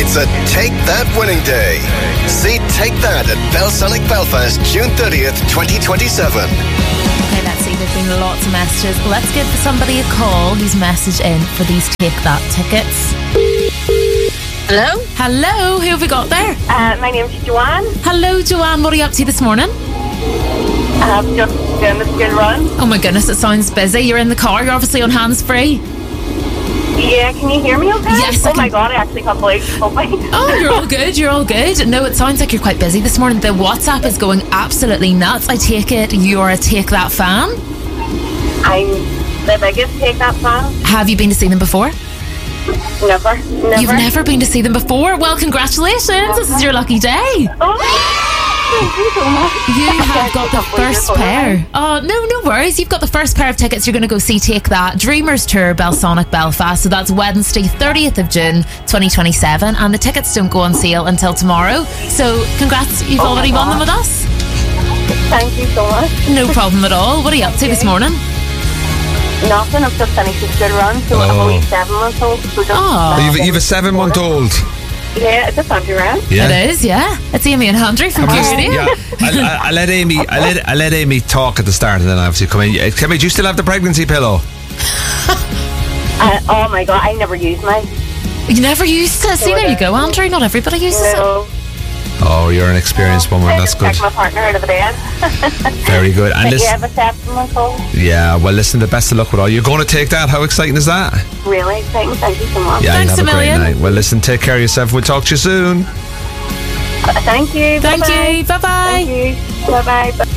It's a Take That winning day. See Take That at Belsonic Belfast, June 30th, 2027. Okay, let's see. There's been lots of messages. Let's give somebody a call who's messaged in for these Take That tickets. Hello? Hello, who have we got there? My name's Joanne. Hello, Joanne. What are you up to this morning? I'm just doing the school run. Oh my goodness, it sounds busy. You're in the car. You're obviously on hands-free. Yeah, can you hear me okay? Yes, I Oh my can. God, I actually can't believe you told me. Oh, you're all good. You're all good. No, it sounds like you're quite busy this morning. The WhatsApp is going absolutely nuts. I take it you're a Take That fan. I'm the biggest Take That fan. Have you been to see them before? Never. You've never been to see them before? Well, congratulations. This is your lucky day. Oh, thank you so much. You have got the first pair. Oh, no worries. You've got the first pair of tickets. You're going to go see Take That Dreamers Tour Belsonic Belfast. So that's Wednesday, 30th of June, 2027. And the tickets don't go on sale until tomorrow. So congrats, you've already won them with us. Thank you so much. No problem at all. What are you up to this morning? Nothing, I've just finished the school run, so I'm only 7 months old. So just You've a 7-month-old. Yeah, it's just Andrew around. Yeah. It is, yeah. It's Amy and Andrew from Kieran. Yeah, I let Amy talk at the start, and then obviously come in. Kimmy, do you still have the pregnancy pillow? Oh my God, I never used mine. You never used it. See, there you go, Andrew. Not everybody uses it. No. Oh, you're an experienced woman. I That's just good. take my partner out of the bed. Very good. And But yeah, listen, the 7-month-old. yeah. Well, listen. The best of luck with all. You're going to Take That. How exciting is that? Really exciting. Thank you so much. Yeah, Thanks you'll have a a great million. night. Well, listen. Take care of yourself. We'll talk to you soon. Thank you. Thank Bye-bye. you. Bye-bye. Thank you. Bye-bye.